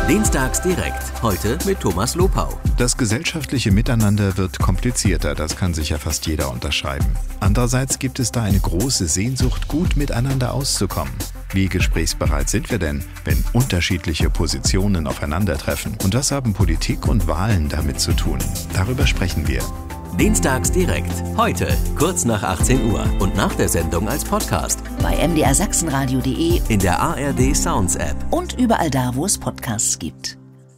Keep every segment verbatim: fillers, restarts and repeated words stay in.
Dienstags direkt, heute mit Thomas Lopau. Das gesellschaftliche Miteinander wird komplizierter, das kann sicher fast jeder unterschreiben. Andererseits gibt es da eine große Sehnsucht, gut miteinander auszukommen. Wie gesprächsbereit sind wir denn, wenn unterschiedliche Positionen aufeinandertreffen? Und was haben Politik und Wahlen damit zu tun? Darüber sprechen wir. Dienstags direkt, heute kurz nach achtzehn Uhr und nach der Sendung als Podcast. Bei m d r sachsenradio punkt d e, in der A R D Sounds App und überall da, wo es Podcasts gibt.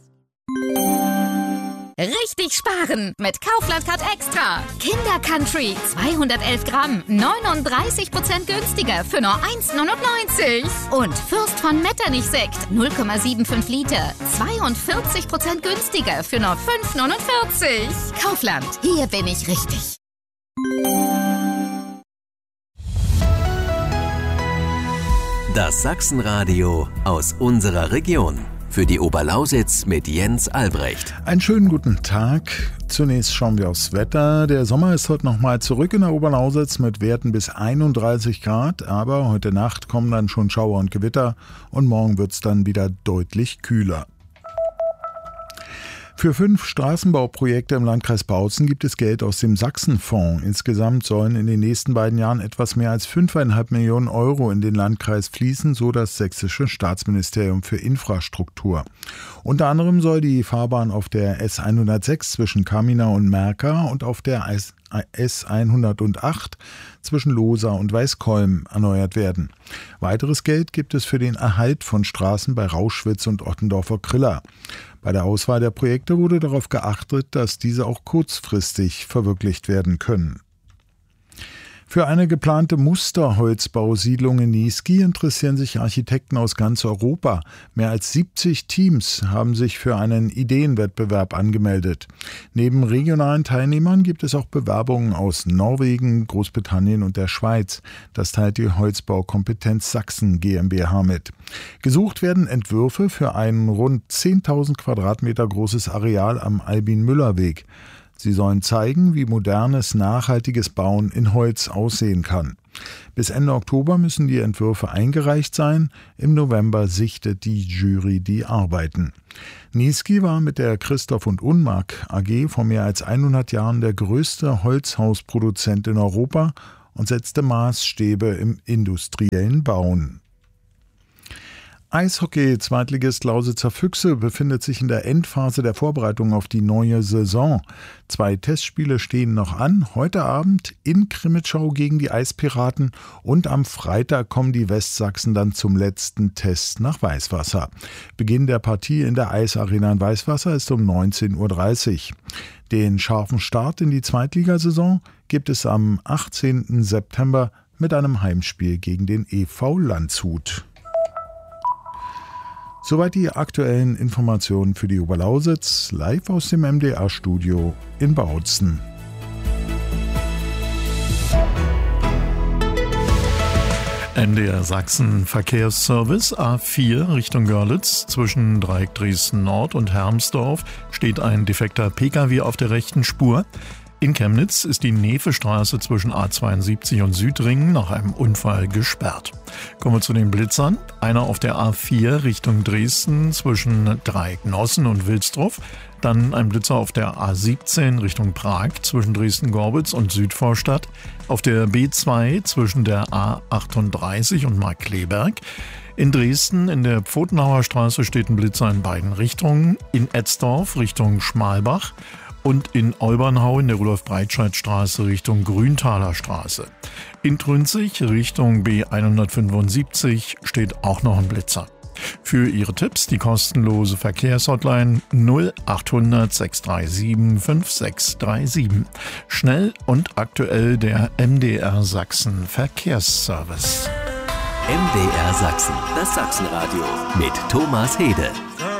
Richtig sparen mit Kaufland Card Extra. Kinder Country zweihundertelf Gramm, neununddreißig Prozent günstiger für nur eins neunundneunzig. Und Fürst von Metternich Sekt null Komma fünfundsiebzig Liter, zweiundvierzig Prozent günstiger für nur fünf neunundvierzig. Kaufland, hier bin ich richtig. Das Sachsenradio aus unserer Region. Für die Oberlausitz mit Jens Albrecht. Einen schönen guten Tag. Zunächst schauen wir aufs Wetter. Der Sommer ist heute nochmal zurück in der Oberlausitz mit Werten bis einunddreißig Grad. Aber heute Nacht kommen dann schon Schauer und Gewitter und morgen wird es dann wieder deutlich kühler. Für fünf Straßenbauprojekte im Landkreis Bautzen gibt es Geld aus dem Sachsenfonds. Insgesamt sollen in den nächsten beiden Jahren etwas mehr als fünfeinhalb Millionen Euro in den Landkreis fließen, so das sächsische Staatsministerium für Infrastruktur. Unter anderem soll die Fahrbahn auf der S hundertsechs zwischen Caminau und Merka und auf der S hundertacht zwischen Lohsa und Weißkolm erneuert werden. Weiteres Geld gibt es für den Erhalt von Straßen bei Rauschwitz und Ottendorfer Kriller. Bei der Auswahl der Projekte wurde darauf geachtet, dass diese auch kurzfristig verwirklicht werden können. Für eine geplante Musterholzbausiedlung in Niesky interessieren sich Architekten aus ganz Europa. Mehr als siebzig Teams haben sich für einen Ideenwettbewerb angemeldet. Neben regionalen Teilnehmern gibt es auch Bewerbungen aus Norwegen, Großbritannien und der Schweiz. Das teilt die Holzbaukompetenz Sachsen GmbH mit. Gesucht werden Entwürfe für ein rund zehntausend Quadratmeter großes Areal am Albin-Müller-Weg. Sie sollen zeigen, wie modernes, nachhaltiges Bauen in Holz aussehen kann. Bis Ende Oktober müssen die Entwürfe eingereicht sein. Im November sichtet die Jury die Arbeiten. Niesky war mit der Christoph und Unmark A G vor mehr als hundert Jahren der größte Holzhausproduzent in Europa und setzte Maßstäbe im industriellen Bauen. Eishockey-Zweitligist Lausitzer Füchse befindet sich in der Endphase der Vorbereitung auf die neue Saison. Zwei Testspiele stehen noch an. Heute Abend in Krimitschau gegen die Eispiraten und am Freitag kommen die Westsachsen dann zum letzten Test nach Weißwasser. Beginn der Partie in der Eisarena in Weißwasser ist um neunzehn Uhr dreißig. Den scharfen Start in die Zweitligasaison gibt es am achtzehnten September mit einem Heimspiel gegen den E V Landshut. Soweit die aktuellen Informationen für die Oberlausitz, live aus dem M D R-Studio in Bautzen. M D R Sachsen Verkehrsservice A vier Richtung Görlitz. Zwischen Dreieck Dresden Nord und Hermsdorf steht ein defekter Pkw auf der rechten Spur. In Chemnitz ist die Nevestraße zwischen A zweiundsiebzig und Südringen nach einem Unfall gesperrt. Kommen wir zu den Blitzern. Einer auf der A vier Richtung Dresden zwischen Dreieck Nossen und Wilsdruff. Dann ein Blitzer auf der A siebzehn Richtung Prag zwischen Dresden-Gorbitz und Südvorstadt. Auf der B zwei zwischen der A achtunddreißig und Markkleeberg. In Dresden in der Pfotenhauer Straße steht ein Blitzer in beiden Richtungen. In Etzdorf Richtung Schmalbach. Und in Olbernhau in der Rudolf-Breitscheid-Straße Richtung Grüntaler Straße. In Trünzig Richtung B hundertfünfundsiebzig steht auch noch ein Blitzer. Für Ihre Tipps die kostenlose Verkehrshotline null achthundert sechshundertsiebenunddreißig fünfsechshundertsiebenunddreißig. Schnell und aktuell der M D R Sachsen Verkehrsservice. M D R Sachsen, das Sachsenradio mit Thomas Hede.